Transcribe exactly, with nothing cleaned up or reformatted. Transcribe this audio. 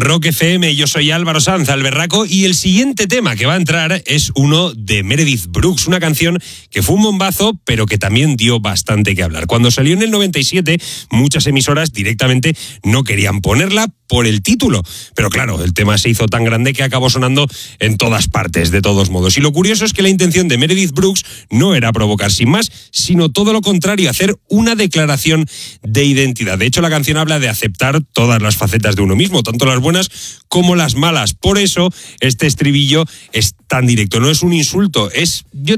Rock F M, yo soy Álvaro Sanz, Alberraco, y el siguiente tema que va a entrar es uno de Meredith Brooks, una canción que fue un bombazo, pero que también dio bastante que hablar. Cuando salió en el noventa y siete, muchas emisoras directamente no querían ponerla por el título, pero claro, el tema se hizo tan grande que acabó sonando en todas partes, de todos modos. Y lo curioso es que la intención de Meredith Brooks no era provocar sin más, sino todo lo contrario, hacer una declaración de identidad. De hecho, la canción habla de aceptar todas las facetas de uno mismo, tanto las buenas como las malas. Por eso, este estribillo es tan directo. No es un insulto, es... yo